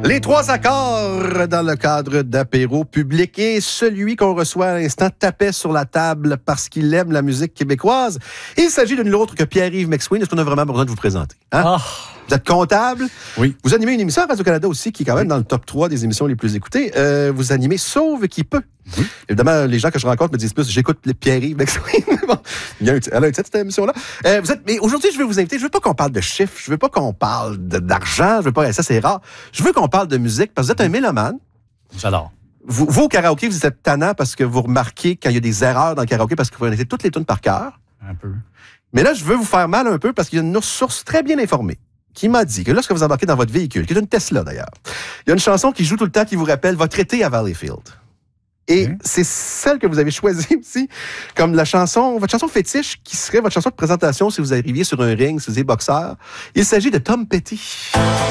Les trois accords dans le cadre d'apéro public et celui qu'on reçoit à l'instant tapait sur la table parce qu'il aime la musique québécoise. Il s'agit de nul autre que Pierre-Yves McSween. Est-ce qu'on a vraiment besoin de vous présenter? Hein? Vous êtes comptable. Oui. Vous animez une émission à Radio-Canada aussi qui est quand même dans le top 3 des émissions les plus écoutées. Vous animez Sauve qui peut. Évidemment, les gens que je rencontre me disent plus j'écoute Pierre-Yves McSween. Bon, elle a un titre, cette émission-là. Mais aujourd'hui, je veux vous inviter. Je veux pas qu'on parle de chiffres. Je veux pas qu'on parle d'argent. Je veux pas. Ça, c'est rare. Je veux qu'on parle de musique parce que vous êtes un mélomane. J'adore. Vous, au karaoké, vous êtes tannant parce que vous remarquez quand il y a des erreurs dans le karaoké parce que vous connaissez toutes les tunes par cœur. Un peu. Mais là, je veux vous faire mal un peu parce qu'il y a une source très bien informée qui m'a dit que lorsque vous embarquez dans votre véhicule, qui est une Tesla d'ailleurs, il y a une chanson qui joue tout le temps qui vous rappelle votre été à Valleyfield. Et c'est celle que vous avez choisie aussi comme votre chanson fétiche qui serait votre chanson de présentation si vous arriviez sur un ring, si vous êtes boxeur. Il s'agit de Tom Petty.